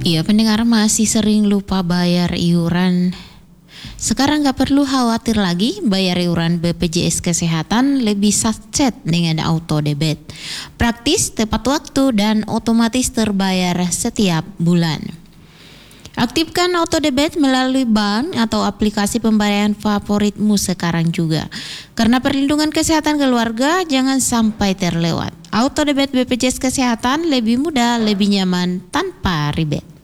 Iya, pendengar masih sering lupa bayar iuran. Sekarang nggak perlu khawatir lagi, bayar iuran BPJS Kesehatan lebih sacet dengan auto debit. Praktis, tepat waktu, dan otomatis terbayar setiap bulan. Aktifkan auto debit melalui bank atau aplikasi pembayaran favoritmu sekarang juga. Karena perlindungan kesehatan keluarga, jangan sampai terlewat. Auto debit BPJS Kesehatan lebih mudah, lebih nyaman, tanpa ribet.